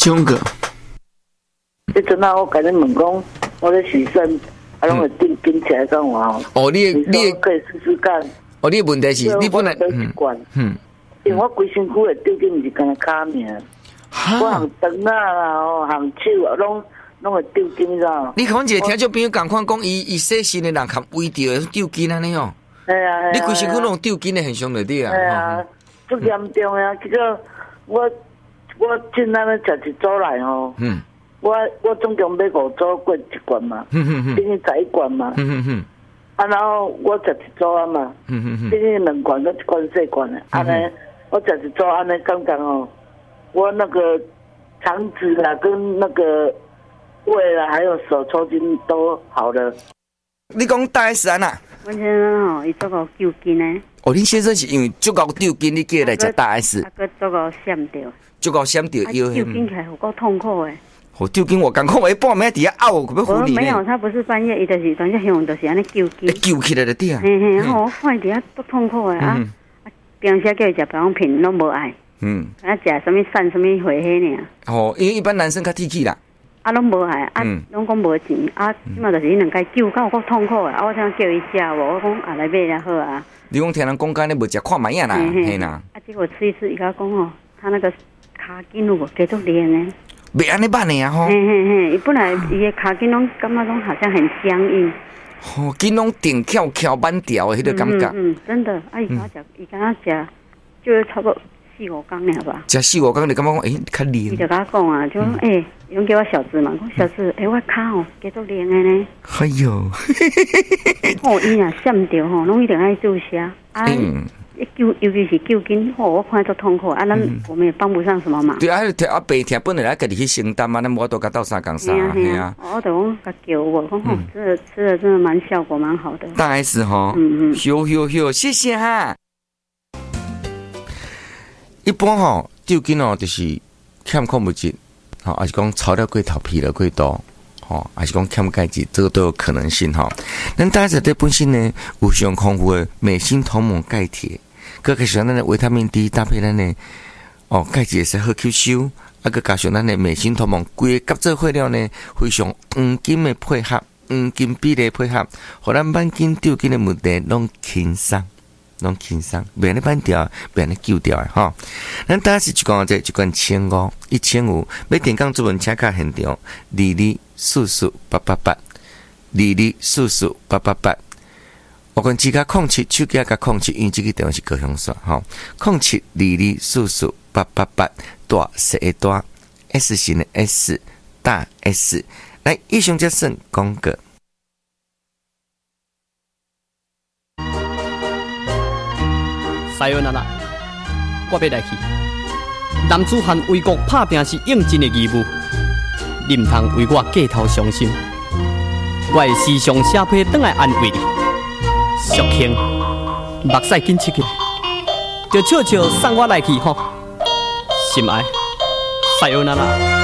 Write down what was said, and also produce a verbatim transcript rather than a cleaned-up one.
中个。 迄阵啊，我甲你问讲，我咧洗肾，啊，拢会顶顶起来讲话哦，你你可以试试看。 哦，你的问题是你本来嗯嗯，因为我规身躯的丢筋，毋是干脚尔，我行肠啊啦，哦，行手啊，拢拢会丢筋，你知道？ 你看一个听众朋友共款讲，伊伊细心的人含胃着丢筋安尼哦。 系啊， 你规身躯拢丢筋的现象就对啊。 系啊，足严重啊！结果我我进那边食一组来吼，嗯，我我总共买五组过一罐嘛，嗯嗯嗯，等于十一罐嘛，嗯嗯嗯。啊，然后我食一组啊嘛，嗯嗯嗯，这个两罐跟一罐细罐的，安尼我食一组安尼刚刚哦，我那个肠子啦跟那个胃啦还有手抽筋都好了。 你讲大 S 啊呐？ 我先生吼，伊做个救筋呢。 哦，恁先生是因为足够丢筋，你叫来食大 S。 啊，佮做个闪掉。足够闪掉腰。 丢筋起来有够痛苦诶。 我丢筋我赶快，我半暝底下拗，我要扶你呢。 没有，他不是半夜，伊就是当时用就是安尼揪筋， 揪起来就对啊。 嘿嘿，然后我看底下都痛苦诶啊！平时叫伊食保养品拢无爱，嗯，啊食什么散什么回迄尔。 哦，因为一般男生较铁气啦。 啊，拢无爱，啊，拢讲无钱，啊，即马就是伊两家揪，到够痛苦诶。啊，我想叫伊食无，我讲啊来买才好啊。 你讲听人讲干你无食看买呀啦，嘿啦。 啊，结果吃一次，伊甲讲哦，他那个骹筋有无继续练呢？ 袂安尼办的啊吼！ 嘿嘿嘿，伊本来伊的骹筋拢感觉拢好像很僵硬， 哦，筋拢定翘翘板条的迄个感觉。 嗯，嗯真的。啊，伊刚食，伊刚刚食，就是差不多四五工了吧。 食四五工，你感觉讲，诶，较练。 伊就甲我讲啊，就讲，诶，伊讲叫我小子嘛，讲小子，诶，我骹哦，继续练的呢。 哎呦， 哦，伊若闪着吼，拢一定爱注射啊。救，尤其是救筋，哦，我看着痛苦啊，咱我们也帮不上什么忙。 对啊，啊白天本来来家己去承担嘛，咱无多甲斗相共相啊， 系啊。我就讲甲叫我，讲吼，这个吃的真的蛮效果蛮好的。 大 S 吼，嗯嗯，呦呦呦，谢谢哈。一般吼，丢筋哦，就是欠矿物质，吼，还是讲炒料过头、皮了过多。吼，还是讲欠钙质，这个都有可能性哈。咱大家在本身呢，有上丰富的镁、锌、铜、锰、钙、铁，佮加上咱的维他命 D 搭配咱的哦钙质会使好吸收，啊，佮加上咱的镁、锌、铜、锰，规个合作伙了呢，非常黄金的配合，黄金比例配合，互咱慢筋丢筋的问题拢轻松。拢轻松，袂安尼扳掉，袂安尼救掉诶吼。咱当时一罐这一罐千五，一千五，要电讲做文请卡现场，二二四四八八八，二二四四八八八。我讲只加控七，手机加控七，因为这个电话是高雄线吼，控七二二四四八八八，大写的大 S 型的 S 大 S。来，以上这算广告。 塞哟那拉，我要来去。男子汉为国打拼是应尽的义务，你唔通为我过头伤心。我会时常写批转来安慰你。淑卿，目屎紧拭起来，就笑笑送我来去吼。心爱，塞哟那拉。